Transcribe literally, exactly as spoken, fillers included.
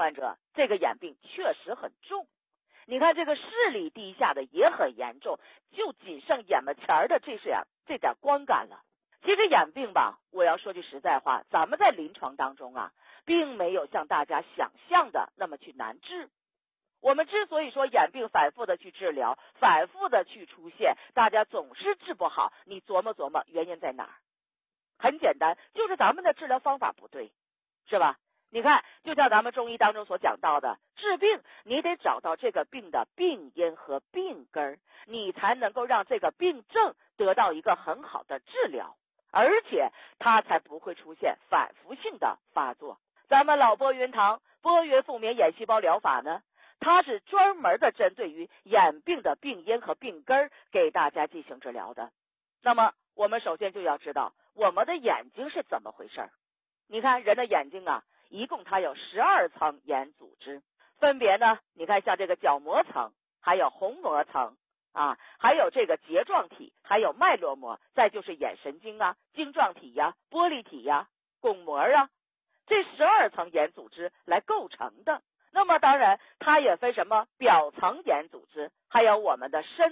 患者，这个眼病确实很重。你看这个视力低下的也很严重，就仅剩眼巴前的这是呀这点光感了。其实眼病吧，我要说句实在话，咱们在临床当中啊，并没有像大家想象的那么去难治。我们之所以说眼病反复的去治疗，反复的去出现，大家总是治不好，你琢磨琢磨原因在哪儿？很简单，就是咱们的治疗方法不对，是吧？你看，就像咱们中医当中所讲到的，治病你得找到这个病的病因和病根，你才能够让这个病症得到一个很好的治疗，而且它才不会出现反复性的发作。咱们老拨云堂拨云复眠眼细胞疗法呢，它是专门的针对于眼病的病因和病根给大家进行治疗的。那么我们首先就要知道我们的眼睛是怎么回事。你看人的眼睛啊，一共它有十二层眼组织，分别呢，你看像这个角膜层，还有虹膜层啊，还有这个睫状体，还有脉络膜，再就是眼神经啊、晶状体呀、玻璃体呀、巩膜啊，这十二层眼组织来构成的。那么当然它也分什么表层眼组织，还有我们的深